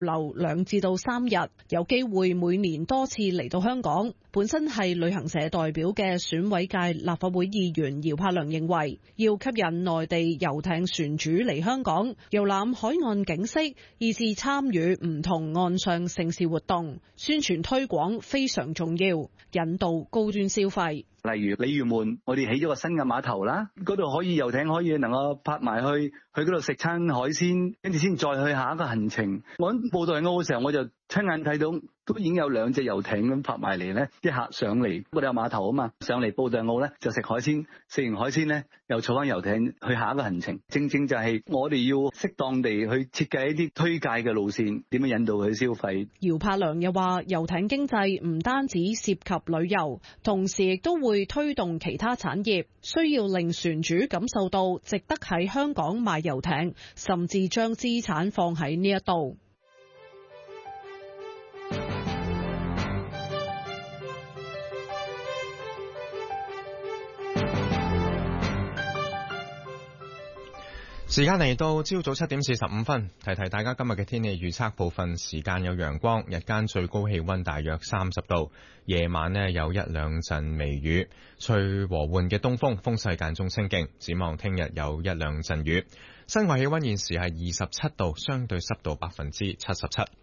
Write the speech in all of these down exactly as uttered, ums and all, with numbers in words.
留兩至到三日，有機會每年多次嚟到香港。本身係旅行社代表嘅選委界立法會議員姚柏良認為，要吸引內地遊艇船主嚟香港遊覽海岸景色，以至參與唔同岸上盛事活動，宣傳推廣非常重要，引導高端消費。 例如鯉魚門，我哋起咗個新嘅碼頭啦，嗰度可以遊艇可以能夠泊埋去，去嗰度食餐海鮮，跟住先再去下一個行程。我喺布袋澳嘅時候，我就親眼睇到都已經有兩隻遊艇咁泊埋嚟咧，啲客上嚟，我哋有碼頭啊嘛，上嚟布袋澳咧就食海鮮，食完海鮮咧又坐翻遊艇去下一個行程。正正就係我哋要適當地去設計一啲推介嘅路線，點樣引導佢消費。 姚柏良又話，遊艇經濟唔單止涉及旅遊，同時亦都會會推動其他產業，需要令船主感受到值得喺香港買遊艇，甚至將資產放喺呢一度。 時間嚟到朝早七點四十五分，提提大家今日嘅天氣預測，部分時間有陽光，日間最高氣溫大約三十度，夜晚呢有一兩陣微雨，吹和緩嘅東風，風勢間中清勁。展望聽日有一兩陣雨，室外氣溫現時係二十七度，相對濕度百分之七十七。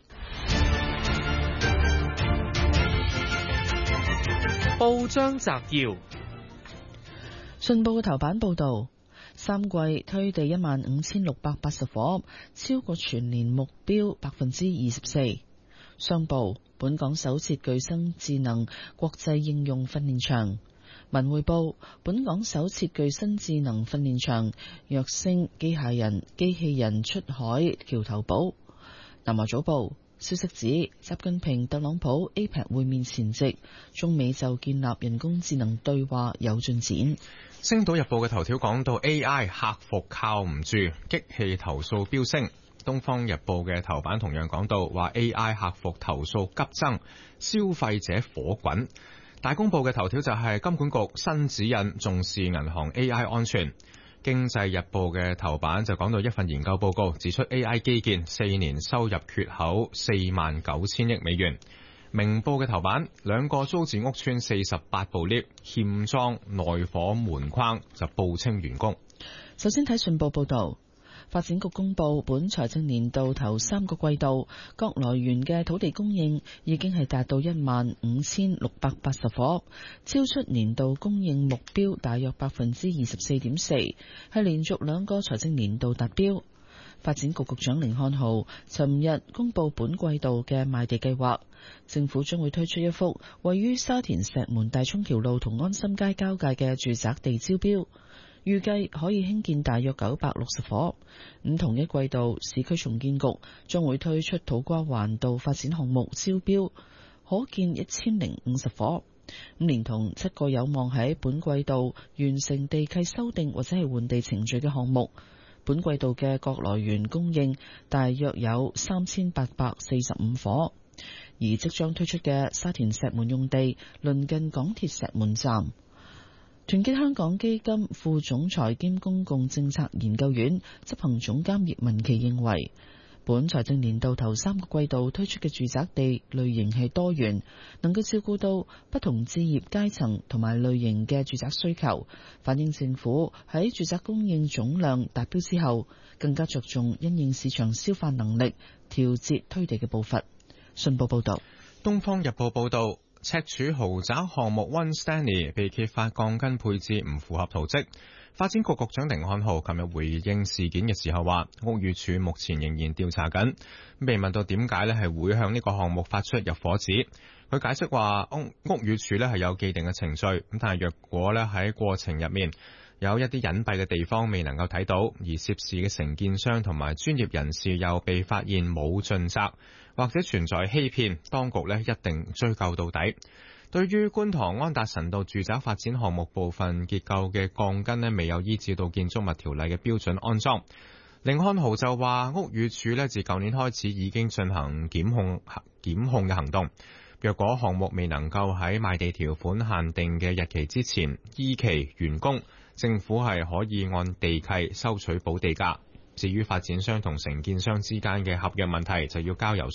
報章摘要： 信報嘅頭版報道，三季推地一萬五千六百八十伙，超過全年目標百分之二十四。商報：本港首設具身智能國際應用訓練場。文匯報：本港首設具身智能訓練場，躍升機械人機器人出海橋頭堡。南華早報消息指，習近平特朗普 A P E C 會面前夕，中美就建立人工智能對話有進展。 星島日報嘅頭條講到 A I 客服靠唔住，激氣投訴飆升。東方日報嘅頭版同樣講到話 A I 客服投訴急增，消費者火滾。大公報嘅頭條就係金管局新指引重視銀行 A I 安全。經濟日報嘅頭版就講到一份研究報告指出 A I 基建四年收入缺口四萬九千億美元。明報嘅頭版，兩個租置屋邨四十八部 lift 欠裝內火門框就報稱完工。 首先睇信報報道，發展局公布本財政年度頭三個季度各來源嘅土地供應已經係達到一萬五千六百八十伙，超出年度供應目標大約百分之二十四點四，係連續兩個財政年度達標。發展局局長甯漢豪尋日公布本季度嘅賣地計劃，政府將會推出一幅位於沙田石門大涌橋路同安心街交界嘅住宅地招標，預計可以興建大約九百六十伙。咁同一季度，市區重建局將會推出土瓜灣道發展項目招標，可建一千零五十伙。咁連同七個有望喺本季度完成地契修訂或者係換地程序嘅項目，本季度嘅各來源供應大約有三千八百四十五伙。而即將推出嘅沙田石門用地，鄰近港鐵石門站。團結香港基金副總裁兼公共政策研究院執行總監葉文琪認為，本財政年度頭三個季度推出嘅住宅地類型係多元，能夠照顧到不同置業階層同埋類型嘅住宅需求，反映政府喺住宅供應總量達標之後，更加着重因應市場消化能力，調節推地嘅步伐。信報報道。 東方日報報道，赤柱豪宅項目 One Stanley 被揭發鋼筋配置唔符合圖則。發展局局長甯漢豪琴日回應事件嘅時候話，屋宇署目前仍然調查緊。被問到點解咧係會向呢個項目發出入伙紙，佢解釋話屋屋宇署咧係有既定嘅程序，咁但係若果咧喺過程入面有一啲隱蔽嘅地方未能夠睇到，而涉事嘅承建商同埋專業人士又被發現冇盡責或者存在欺騙，當局咧一定追究到底。對於觀塘安達臣道住宅發展項目部分結構嘅鋼筋咧未有依照到建築物條例嘅標準安裝，甯漢豪就話屋宇署咧自舊年開始已經進行檢控檢控嘅行動，若果項目未能夠喺賣地條款限定嘅日期之前依期完工，政府係可以按地契收取補地價。至於發展商同承建商之間嘅合約問題，就要交由